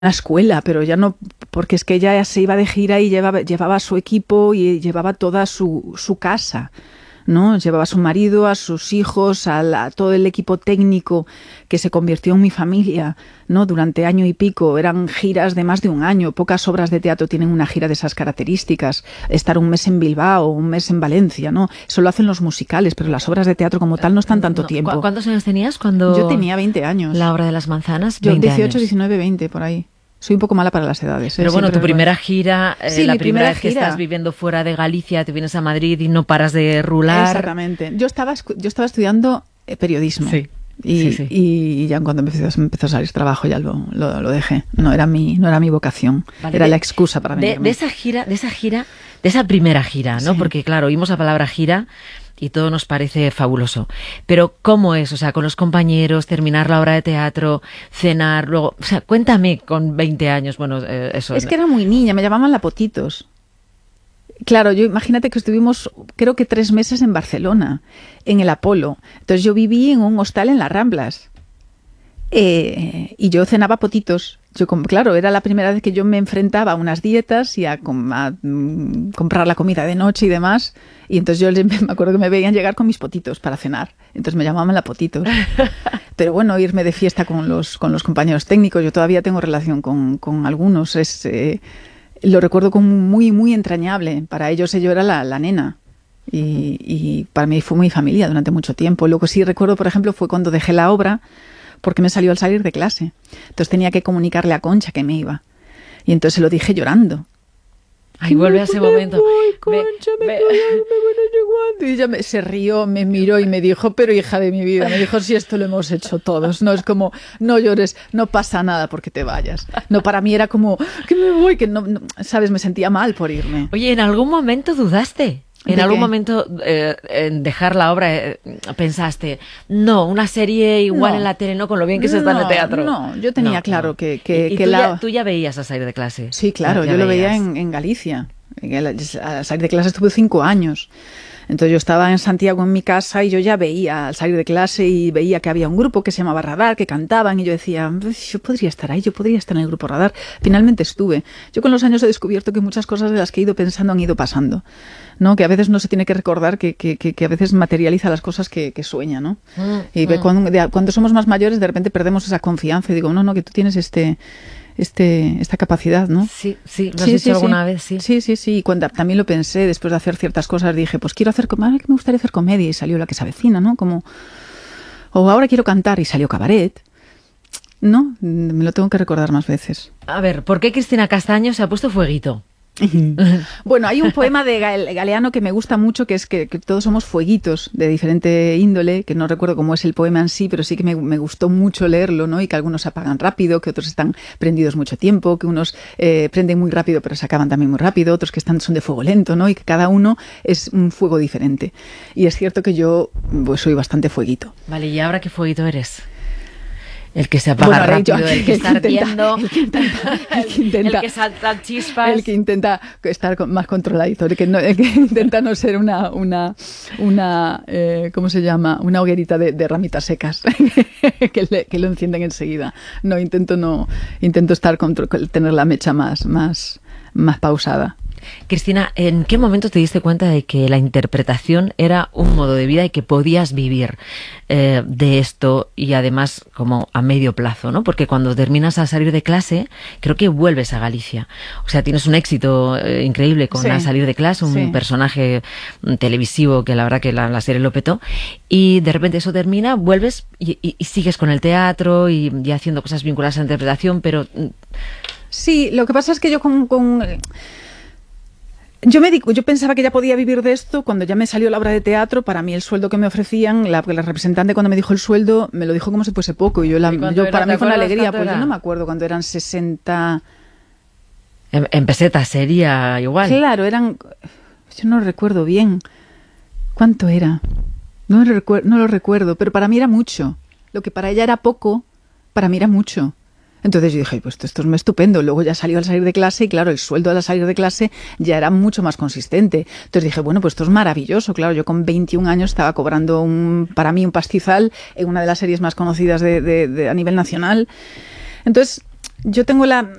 la escuela, pero ya no, porque es que ella se iba de gira y llevaba su equipo y llevaba toda su casa, ¿no? Llevaba a su marido, a sus hijos, a todo el equipo técnico que se convirtió en mi familia, ¿no? Durante año y pico. Eran giras de más de un año. Pocas obras de teatro tienen una gira de esas características. Estar un mes en Bilbao, un mes en Valencia, ¿no? Eso lo hacen los musicales, pero las obras de teatro como tal no están tanto tiempo. ¿Cuántos años tenías cuando...? Yo tenía 20 años. La obra de las manzanas, yo 20 18, años. 19, 20, por ahí. Soy un poco mala para las edades. Pero bueno, tu primera gira, sí, la mi primera vez gira. que estás viviendo fuera de Galicia, te vienes a Madrid y no paras de rular. Exactamente. Yo estaba estudiando periodismo. Sí. Y ya cuando empezó a salir trabajo ya lo dejé. No era mi vocación. Vale, era la excusa para venirme. De esa primera gira, ¿no? Sí. Porque claro, oímos la palabra gira y todo nos parece fabuloso. Pero ¿cómo es? O sea, con los compañeros, terminar la obra de teatro, cenar, luego... O sea, cuéntame con 20 años, bueno, eso... Es que era muy niña, me llamaban la Potitos. Claro, imagínate que estuvimos, creo que 3 meses en Barcelona, en el Apolo. Entonces yo viví en un hostal en las Ramblas. Y yo cenaba potitos. Claro, era la primera vez que yo me enfrentaba a unas dietas y a comprar la comida de noche y demás. Y entonces yo me acuerdo que me veían llegar con mis potitos para cenar. Entonces me llamaban la Potitos. Pero bueno, irme de fiesta con los compañeros técnicos. Yo todavía tengo relación con algunos. Lo recuerdo como muy, muy entrañable. Para ellos yo era la nena. Y para mí fue mi familia durante mucho tiempo. Lo que sí recuerdo, por ejemplo, fue cuando dejé la obra, porque me salió al salir de clase. Entonces tenía que comunicarle a Concha que me iba. Y entonces se lo dije llorando. Ay, vuelve a ese momento. Concha, me voy. Y ella se rió, me miró y me dijo, pero hija de mi vida, me dijo, si esto lo hemos hecho todos. No es como, no llores, no pasa nada porque te vayas. No, para mí era como, que me voy, que no, ¿sabes? Me sentía mal por irme. Oye, ¿en algún momento dudaste? ¿En algún momento en dejar la obra pensaste, no, una serie igual en la tele, no, con lo bien que se está en el teatro? No, yo tenía claro que tú ya veías a salir de clase. Sí, claro, yo lo veía en Galicia. Al salir de clase estuve 5 años. Entonces yo estaba en Santiago en mi casa y yo ya veía al salir de clase y veía que había un grupo que se llamaba Radar, que cantaban y yo decía, yo podría estar ahí, yo podría estar en el grupo Radar. Finalmente estuve. Yo con los años he descubierto que muchas cosas de las que he ido pensando han ido pasando, ¿no? Que a veces no se tiene que recordar que a veces materializa las cosas que sueña, ¿no? Y cuando somos más mayores de repente perdemos esa confianza y digo, no, que tú tienes esta capacidad, ¿no? Sí, lo has dicho alguna vez, sí. Sí. Y cuando también lo pensé, después de hacer ciertas cosas, dije, pues quiero hacer comedia, me gustaría hacer comedia, y salió La que se avecina, ¿no? O ahora quiero cantar, y salió Cabaret. No, me lo tengo que recordar más veces. A ver, ¿por qué Cristina Castaño se ha puesto fueguito? Bueno, hay un poema de Galeano que me gusta mucho, que es que todos somos fueguitos de diferente índole, que no recuerdo cómo es el poema en sí, pero sí que me gustó mucho leerlo, ¿no? Y que algunos se apagan rápido, que otros están prendidos mucho tiempo, que unos prenden muy rápido pero se acaban también muy rápido, otros que son de fuego lento, ¿no? Y que cada uno es un fuego diferente. Y es cierto que yo pues, soy bastante fueguito. Vale, ¿y ahora qué fueguito eres? El que se apaga rápido, el que está ardiendo, el que salta chispas. El que intenta estar más controladito, el que intenta no ser una ¿cómo se llama? Una hoguerita de ramitas secas que lo encienden enseguida. Intento tener la mecha más pausada. Cristina, ¿en qué momento te diste cuenta de que la interpretación era un modo de vida y que podías vivir de esto y además como a medio plazo, ¿no? Porque cuando terminas a salir de clase, creo que vuelves a Galicia. O sea, tienes un éxito increíble con A salir de clase, un personaje televisivo que la verdad que la serie lo petó, y de repente eso termina, vuelves y sigues con el teatro y haciendo cosas vinculadas a la interpretación, pero... Sí, lo que pasa es que yo yo pensaba que ya podía vivir de esto cuando ya me salió la obra de teatro. Para mí el sueldo que me ofrecían, la representante cuando me dijo el sueldo, me lo dijo como si fuese poco. Y para mí fue una alegría, pues yo no me acuerdo cuando eran 60... En pesetas sería igual. Claro, yo no recuerdo bien. ¿Cuánto era? No lo recuerdo, pero para mí era mucho. Lo que para ella era poco, para mí era mucho. Entonces yo dije, pues esto es estupendo. Luego ya salió al salir de clase y claro, el sueldo al salir de clase ya era mucho más consistente. Entonces dije, bueno, pues esto es maravilloso. Claro, yo con 21 años estaba cobrando para mí un pastizal en una de las series más conocidas a nivel nacional. Entonces, Yo tengo